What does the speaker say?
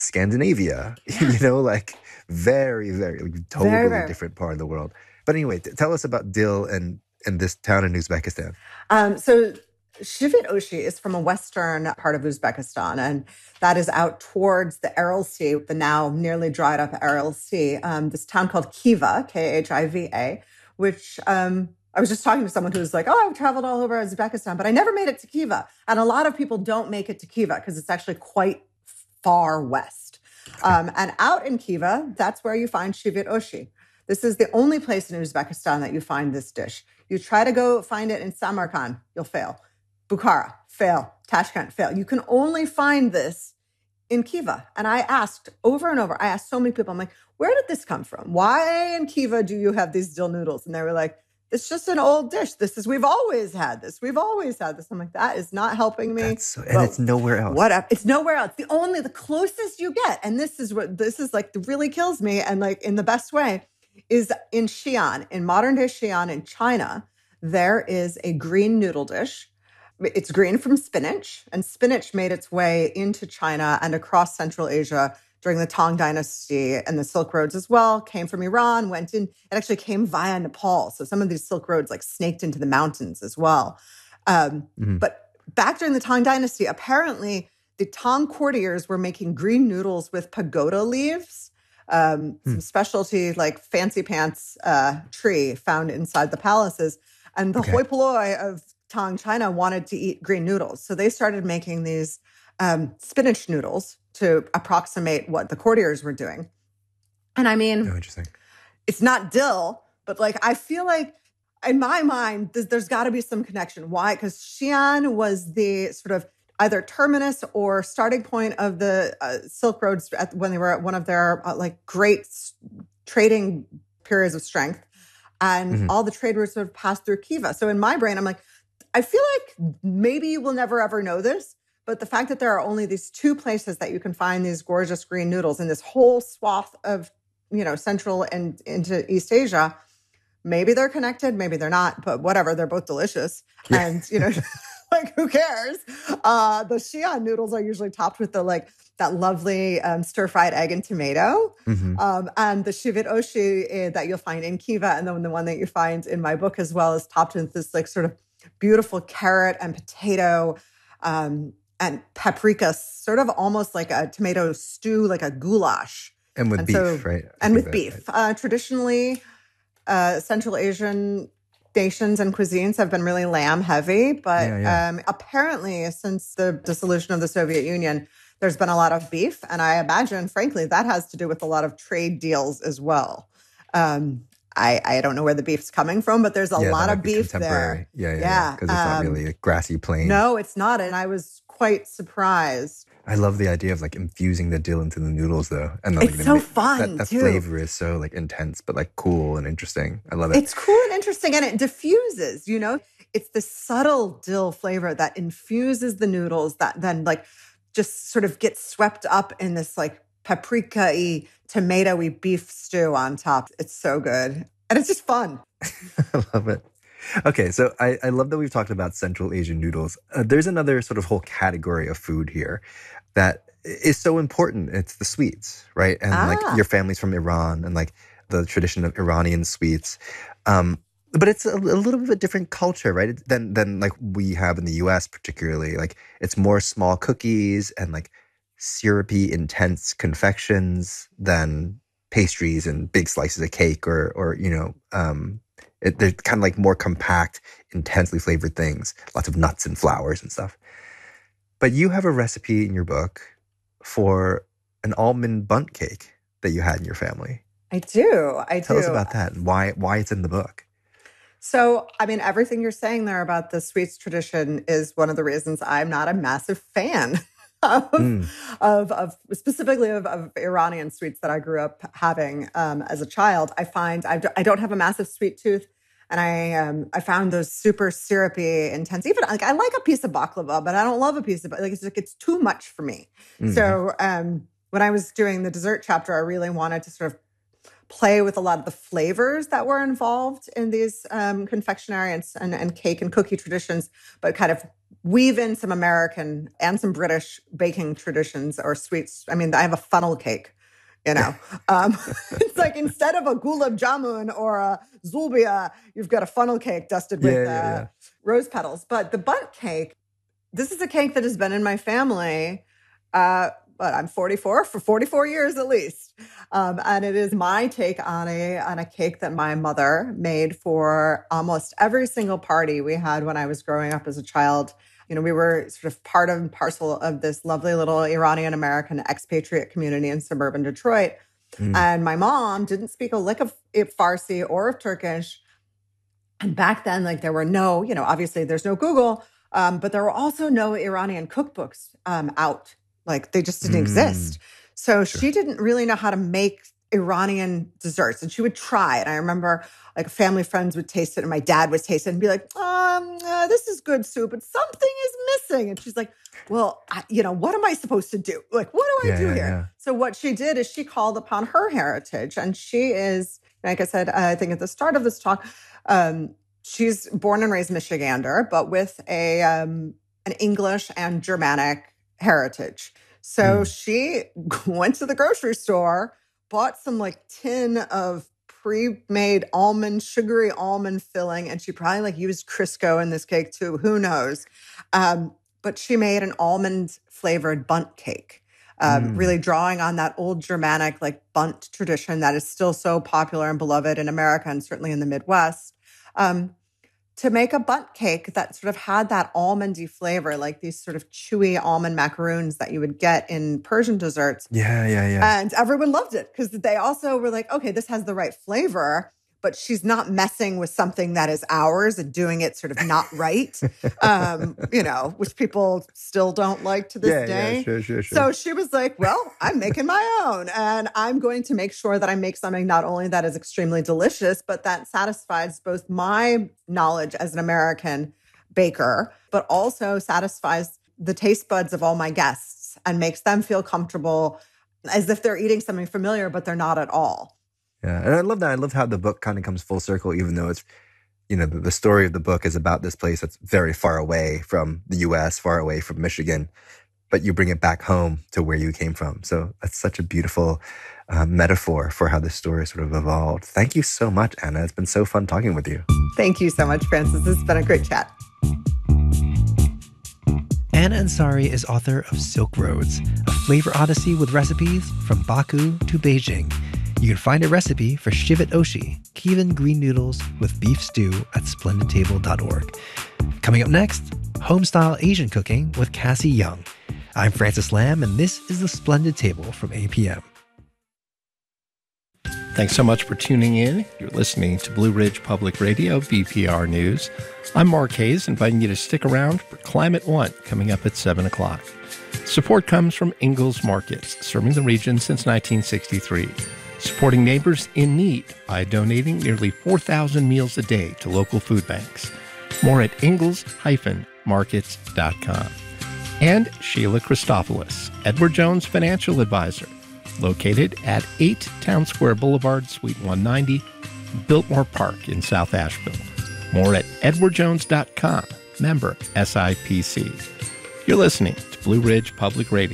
Scandinavia, Yeah. like very, very, like, Very, totally very. different part of the world. But anyway, tell us about dill and this town in Uzbekistan. So Shivit Oshi is from a western part of Uzbekistan, and that is out towards the Aral Sea, the now nearly dried up Aral Sea. This town called Khiva, Khiva, which I was just talking to someone who's like, "Oh, I've traveled all over Uzbekistan, but I never made it to Khiva." And a lot of people don't make it to Khiva because it's actually quite far west. Okay. And out in Khiva, that's where you find Shivit Oshi. This is the only place in Uzbekistan that you find this dish. You try to go find it in Samarkand, you'll fail. Bukhara, fail. Tashkent, fail. You can only find this in Khiva. And I asked over and over, I asked so many people, I'm like, where did this come from? Why in Khiva do you have these dill noodles? And they were like, it's just an old dish. We've always had this. We've always had this. I'm like, that is not helping me. That's so, and But it's nowhere else. what? It's nowhere else. The closest you get, and this is like really kills me, and like in the best way, is in Xi'an, in modern day Xi'an in China. There is a green noodle dish. It's green from spinach, and spinach made its way into China and across Central Asia during the Tang Dynasty and the Silk Roads as well. Came from Iran, went in. It actually came via Nepal. So some of these Silk Roads like snaked into the mountains as well. Mhm. But back during the Tang Dynasty, apparently the Tang courtiers were making green noodles with pagoda leaves, Hmm. some specialty like fancy pants tree found inside the palaces. And the Okay. hoi polloi of Tang China wanted to eat green noodles. So they started making these spinach noodles to approximate what the courtiers were doing. And I Oh, mean, interesting. it's not dill, but like I feel like in my mind, there's got to be some connection. Why? Because Xi'an was the sort of either terminus or starting point of the Silk Roads when they were at one of their like great trading periods of strength, and Mhm. all the trade routes sort of passed through Khiva. So in my brain, I'm like, I feel like maybe we'll never ever know this, but the fact that there are only these two places that you can find these gorgeous green noodles in this whole swath of Central and into East Asia, maybe they're connected, maybe they're not, but whatever, they're both delicious. Yeah. And like who cares? The Xi'an noodles are usually topped with the like that lovely stir-fried egg and tomato. Hmm. And the Shivit Oshi that you'll find in Kiva, and then the one that you find in my book as well, is topped with this like sort of beautiful carrot and potato and paprika, sort of almost like a tomato stew, like a goulash. And with And beef, so, right? I and think with that, right? beef. Traditionally, Central Asian nations and cuisines have been really lamb heavy, but Yeah, yeah. apparently, since the dissolution of the Soviet Union, there's been a lot of beef. And I imagine, frankly, that has to do with a lot of trade deals as well. I don't know where the beef's coming from, but there's a Yeah, that lot might of be beef there. contemporary. Yeah, yeah, yeah. Yeah. Because it's not really a grassy plain. No, it's not. And I was quite surprised. I love the idea of like infusing the dill into the noodles though. And then like It's so fun that too. flavor is so like intense, but like cool and interesting. I love it. It's cool and interesting, and it diffuses. It's the subtle dill flavor that infuses the noodles that then like just sort of gets swept up in this like paprika-y, tomato-y beef stew on top. It's so good. And it's just fun. I love it. Okay, so I love that we've talked about Central Asian noodles. There's another sort of whole category of food here that is so important. It's the sweets, right? And like your Ah, family's from Iran and like the tradition of Iranian sweets. But it's a little bit of a different culture, right? Than like we have in the US, particularly. Like it's more small cookies and like syrupy, intense confections than pastries and big slices of cake or they're kind of like more compact, intensely flavored things, lots of nuts and flowers and stuff. But you have a recipe in your book for an almond bundt cake that you had in your family. I do. I Tell us do. about that and why it's in the book. So, I mean, everything you're saying there about the sweets tradition is one of the reasons I'm not a massive fan of Mm, of specifically of Iranian sweets that I grew up having as a child. I find I don't have a massive sweet tooth, and I found those super syrupy, intense. Even like I like a piece of baklava, but I don't love a piece of like it's too much for me. mm, So when I was doing the dessert chapter, I really wanted to sort of play with a lot of the flavors that were involved in these confectionery and cake and cookie traditions, but kind of weave in some American and some British baking traditions or sweets. I mean, I have a funnel cake, you know. It's like instead of a gulab jamun or a zulbia, you've got a funnel cake dusted with rose petals. But the bundt cake, this is a cake that has been in my family, but I'm 44, for 44 years at least. And it is my take on a cake that my mother made for almost every single party we had when I was growing up as a child. You know, we were sort of part and parcel of this lovely little Iranian-American expatriate community in suburban Detroit. And my mom didn't speak a lick of Farsi or of Turkish. And back then, like there were no, you know, obviously there's no Google, but there were also no Iranian cookbooks out. Like they just didn't exist. So she didn't really know how to make Iranian desserts, and she would try. And I remember like family friends would taste it and my dad would taste it and be like, this is good soup, but something is missing. And she's like, well, what am I supposed to do? Like, what do I do here? Yeah. So what she did is she called upon her heritage. And she is, like I said, I think at the start of this talk, she's born and raised Michigander, but with an English and Germanic heritage. So she went to the grocery store, bought some like tin of pre-made sugary almond filling, and she probably like used Crisco in this cake too. Who knows? But she made an almond flavored bundt cake, really drawing on that old Germanic like bundt tradition that is still so popular and beloved in America and certainly in the Midwest. To make a bundt cake that sort of had that almondy flavor, like these sort of chewy almond macaroons that you would get in Persian desserts. Yeah. And everyone loved it because they also were like, okay, this has the right flavor, but she's not messing with something that is ours and doing it sort of not right, which people still don't like to this day. Yeah, sure. So she was like, well, I'm making my own, and I'm going to make sure that I make something not only that is extremely delicious, but that satisfies both my knowledge as an American baker, but also satisfies the taste buds of all my guests and makes them feel comfortable as if they're eating something familiar, but they're not at all. Yeah, and I love that. I love how the book kind of comes full circle, even though it's, the story of the book is about this place that's very far away from the U.S., far away from Michigan, but you bring it back home to where you came from. So that's such a beautiful metaphor for how this story sort of evolved. Thank you so much, Anna. It's been so fun talking with you. Thank you so much, Francis. This has been a great chat. Anna Ansari is author of Silk Roads, a flavor odyssey with recipes from Baku to Beijing. You can find a recipe for Shivat Oshi, Kievan green noodles with beef stew at splendidtable.org. Coming up next, homestyle Asian cooking with Cassie Young. I'm Francis Lamb, and this is The Splendid Table from APM. Thanks so much for tuning in. You're listening to Blue Ridge Public Radio, BPR News. I'm Mark Hayes, inviting you to stick around for Climate One, coming up at 7 o'clock. Support comes from Ingalls Markets, serving the region since 1963. Supporting neighbors in need by donating nearly 4,000 meals a day to local food banks. More at ingalls-markets.com. And Sheila Christopoulos, Edward Jones Financial Advisor, located at 8 Town Square Boulevard, Suite 190, Biltmore Park in South Asheville. More at edwardjones.com, member SIPC. You're listening to Blue Ridge Public Radio.